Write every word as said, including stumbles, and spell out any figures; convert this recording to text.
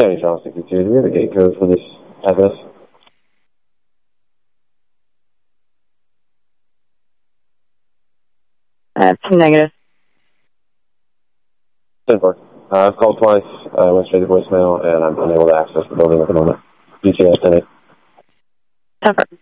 County Charles sixty-two. Do we have a gate code for this address? Uh, negative. ten four. Uh, I've called twice. I uh, went straight to voicemail, and I'm unable to access the building at the moment. U T S ten eight. ten four.